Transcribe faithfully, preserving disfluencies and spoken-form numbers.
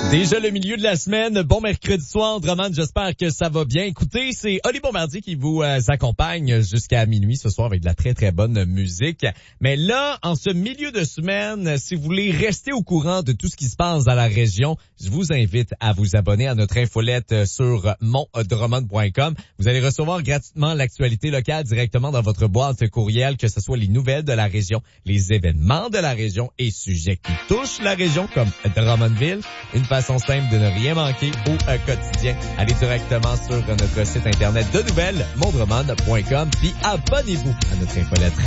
Déjà le milieu de la semaine, bon mercredi soir, Drummond, j'espère que ça va bien. Écoutez, c'est Oli Bombardier qui vous euh, accompagne jusqu'à minuit ce soir avec de la très très bonne musique. Mais là, en ce milieu de semaine, si vous voulez rester au courant de tout ce qui se passe dans la région, je vous invite à vous abonner à notre infolette sur mon drummond point com. Vous allez recevoir gratuitement l'actualité locale directement dans votre boîte courriel, que ce soit les nouvelles de la région, les événements de la région et sujets qui touchent la région comme Drummondville. Une façon simple de ne rien manquer au euh, quotidien. Allez directement sur notre site internet de nouvelles, mon drummond point com, puis abonnez-vous à notre infolette.